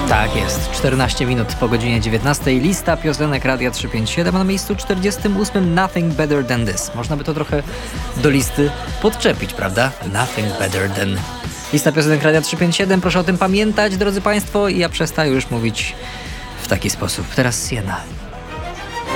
Tak jest, 14 minut po godzinie 19. Lista piosenek Radia 357, a na miejscu 48 Nothing Better Than This. Można by to trochę do listy podczepić, prawda? Nothing Better Than. Lista piosenek Radia 357, proszę o tym pamiętać, drodzy Państwo, i ja przestaję już mówić w taki sposób. Teraz Siena.